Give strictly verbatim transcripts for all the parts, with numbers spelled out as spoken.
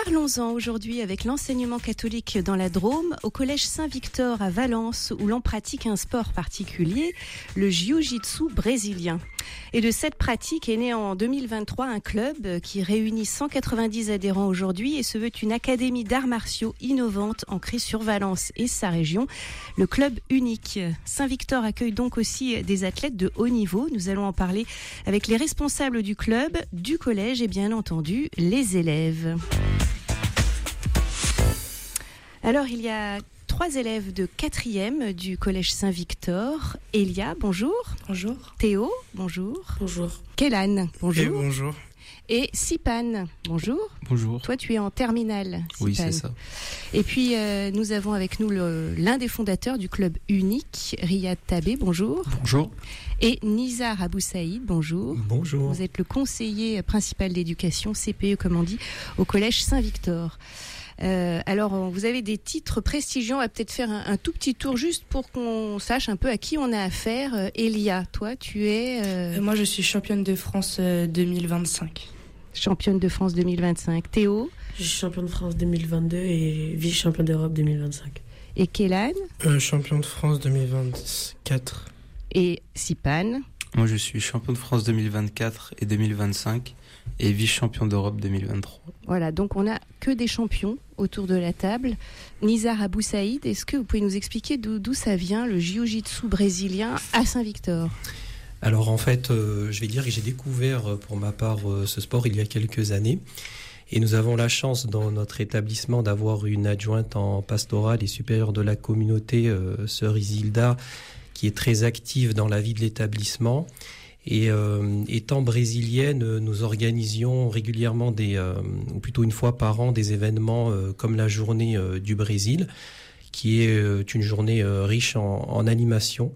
Parlons-en aujourd'hui avec l'enseignement catholique dans la Drôme, au collège Saint-Victor à Valence, où l'on pratique un sport particulier, le jiu-jitsu brésilien. Et de cette pratique est né en deux mille vingt-trois un club qui réunit cent quatre-vingt-dix adhérents aujourd'hui et se veut une académie d'arts martiaux innovante ancrée sur Valence et sa région, le club unique. Saint-Victor accueille donc aussi des athlètes de haut niveau. Nous allons en parler avec les responsables du club, du collège et bien entendu les élèves. Alors il y a trois élèves de quatrième du collège Saint-Victor. Elia, bonjour. Bonjour. Théo, bonjour. Bonjour. Kélan, bonjour. Et bonjour. Et Sipan, bonjour. Bonjour. Toi, tu es en terminale, Sipan. Oui, c'est ça. Et puis, euh, nous avons avec nous le, l'un des fondateurs du club unique, Riyad Tabé, bonjour. Bonjour. Et Nizar Abou Saïd, bonjour. Bonjour. Vous êtes le conseiller principal d'éducation, C P E comme on dit, au collège Saint-Victor. Euh, alors, vous avez des titres prestigieux. On va peut-être faire un, un tout petit tour juste pour qu'on sache un peu à qui on a affaire. Euh, Elia, toi, tu es... Euh... Euh, moi, je suis championne de France euh, deux mille vingt-cinq. Championne de France deux mille vingt-cinq. Théo? Je suis championne de France deux mille vingt-deux et vice-championne d'Europe deux mille vingt-cinq. Et Kélan? euh, Champion de France deux mille vingt-quatre. Et Sipan? Moi, je suis champion de France deux mille vingt-quatre et deux mille vingt-cinq et vice-champion d'Europe deux mille vingt-trois. Voilà, donc on n'a que des champions autour de la table. Nizar Abou Saïd, est-ce que vous pouvez nous expliquer d'où, d'où ça vient, le jiu-jitsu brésilien à Saint-Victor? Alors en fait, euh, je vais dire que j'ai découvert pour ma part euh, ce sport il y a quelques années. Et nous avons la chance dans notre établissement d'avoir une adjointe en pastoral et supérieure de la communauté, euh, sœur Isilda, qui est très active dans la vie de l'établissement. Et euh, étant brésilienne, nous organisions régulièrement, des, euh, ou plutôt une fois par an, des événements euh, comme la journée euh, du Brésil, qui est euh, une journée euh, riche en, en animation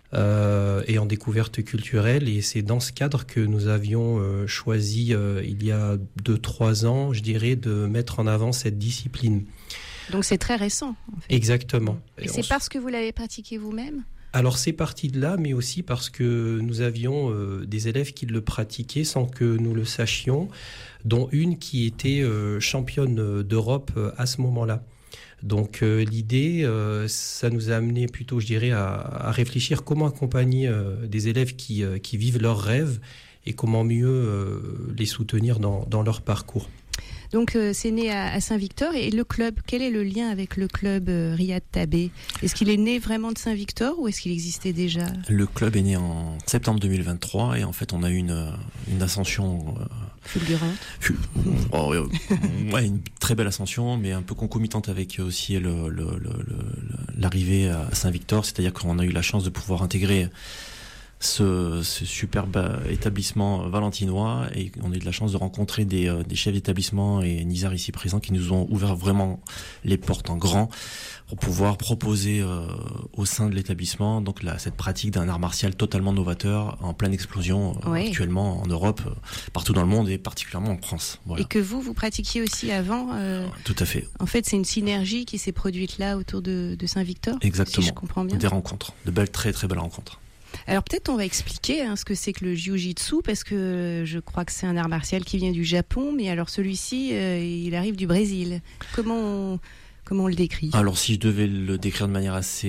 euh, et en découverte culturelle. Et c'est dans ce cadre que nous avions euh, choisi, euh, il y a deux trois ans, je dirais, de mettre en avant cette discipline. Donc c'est très récent, en fait. Exactement. Et, et c'est on... parce que vous l'avez pratiqué vous-même? Alors c'est parti de là, mais aussi parce que nous avions euh, des élèves qui le pratiquaient sans que nous le sachions, dont une qui était euh, championne d'Europe euh, à ce moment-là. Donc euh, l'idée, euh, ça nous a amené plutôt, je dirais, à, à réfléchir comment accompagner euh, des élèves qui, euh, qui vivent leurs rêves et comment mieux euh, les soutenir dans, dans leur parcours. Donc euh, c'est né à, à Saint-Victor. Et le club, quel est le lien avec le club euh, Riyad Tabé? Est-ce qu'il est né vraiment de Saint-Victor ou est-ce qu'il existait déjà? Le club est né en septembre deux mille vingt-trois et en fait on a eu une, une ascension... Euh, fulgurante. Fu- oh, euh, ouais, une très belle ascension, mais un peu concomitante avec aussi le, le, le, le, l'arrivée à Saint-Victor. C'est-à-dire qu'on a eu la chance de pouvoir intégrer Ce, ce superbe établissement valentinois et on a eu de la chance de rencontrer des, euh, des chefs d'établissement et Nizar ici présents qui nous ont ouvert vraiment les portes en grand pour pouvoir proposer euh, au sein de l'établissement donc la, cette pratique d'un art martial totalement novateur en pleine explosion euh, Oui. actuellement en Europe, euh, partout dans le monde et particulièrement en France. Voilà. Et que vous, vous pratiquiez aussi avant euh, Tout à fait. En fait, c'est une synergie qui s'est produite là autour de, de Saint-Victor. Exactement. Si je comprends bien. Des rencontres, de belles, très très belles rencontres. Alors peut-être on va expliquer hein, ce que c'est que le jiu-jitsu, parce que je crois que c'est un art martial qui vient du Japon, mais alors celui-ci, euh, il arrive du Brésil. Comment on, comment on le décrit? Alors si je devais le décrire de manière assez